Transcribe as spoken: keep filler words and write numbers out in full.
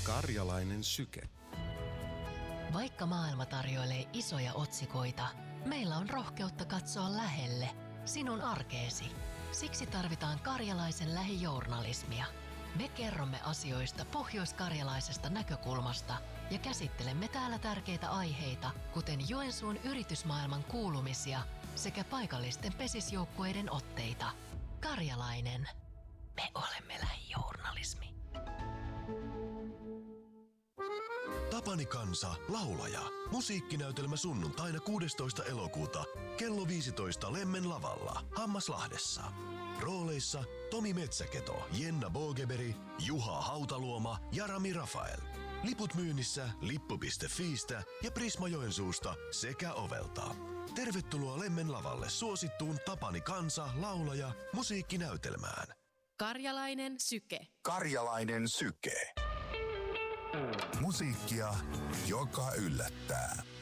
Karjalainen syke. Vaikka maailma tarjoilee isoja otsikoita, meillä on rohkeutta katsoa lähelle, sinun arkeesi. Siksi tarvitaan karjalaisen lähijournalismia. Me kerromme asioista pohjoiskarjalaisesta näkökulmasta ja käsittelemme täällä tärkeitä aiheita, kuten Joensuun yritysmaailman kuulumisia sekä paikallisten pesisjoukkueiden otteita. Karjalainen. Me olemme lähijournalismi. Tapani Kansa, laulaja. Musiikkinäytelmä sunnuntaina kuudestoista elokuuta kello viisitoista Lemmen lavalla Hammaslahdessa. Rooleissa Tomi Metsäketo, Jenna Bogeberi, Juha Hautaluoma ja Rami Rafael. Liput myynnissä lippu piste fiistä ja Prisma Joensuusta sekä Ovelta. Tervetuloa Lemmen lavalle suosittuun Tapani Kansa, laulaja, musiikkinäytelmään. Karjalainen syke. Karjalainen syke. Musiikkia, joka yllättää.